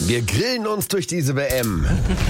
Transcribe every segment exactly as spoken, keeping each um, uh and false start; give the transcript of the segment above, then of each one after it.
Wir grillen uns durch diese W M.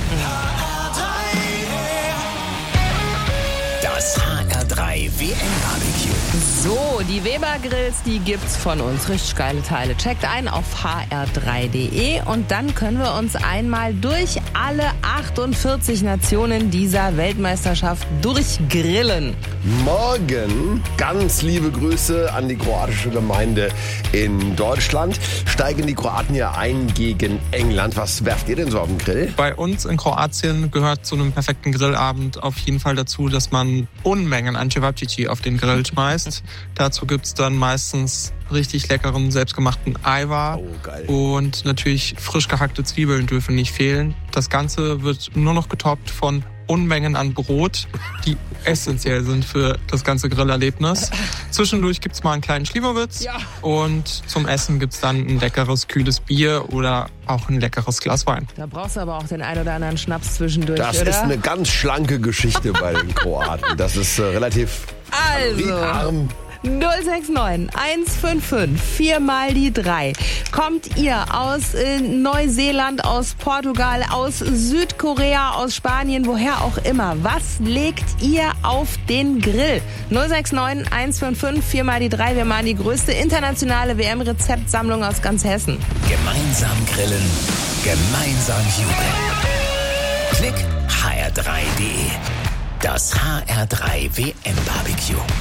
Das H R drei W M-Barbecue. So, die Weber Grills, die gibt's von uns. Richtig geile Teile. Checkt ein auf h r drei punkt d e und dann können wir uns einmal durch alle achtundvierzig Nationen dieser Weltmeisterschaft durchgrillen. Morgen ganz liebe Grüße an die kroatische Gemeinde in Deutschland. Steigen die Kroaten ja ein gegen England. Was werft ihr denn so auf den Grill? Bei uns in Kroatien gehört zu einem perfekten Grillabend auf jeden Fall dazu, dass man Unmengen an Cevapcici auf den Grill schmeißt. Dazu gibt's dann meistens richtig leckeren, selbstgemachten Ajvar. Oh, geil. Und natürlich frisch gehackte Zwiebeln dürfen nicht fehlen. Das Ganze wird nur noch getoppt von Unmengen an Brot, die essentiell sind für das ganze Grillerlebnis. Zwischendurch gibt's mal einen kleinen Schliwowitz. Ja. Und zum Essen gibt's dann ein leckeres, kühles Bier oder auch ein leckeres Glas Wein. Da brauchst du aber auch den ein oder anderen Schnaps zwischendurch, Das oder? ist eine ganz schlanke Geschichte bei den Kroaten. Das ist äh, relativ Also, kalorienarm. null sechs neun eins fünf fünf vier mal die drei. Kommt ihr aus äh, Neuseeland, aus Portugal, aus Südkorea, aus Spanien, woher auch immer? Was legt ihr auf den Grill? null sechs neun eins fünf fünf vier mal die drei. Wir machen die größte internationale W M-Rezeptsammlung aus ganz Hessen. Gemeinsam grillen, gemeinsam jubeln. Klick h r drei punkt d e. Das H R drei W M-Barbecue.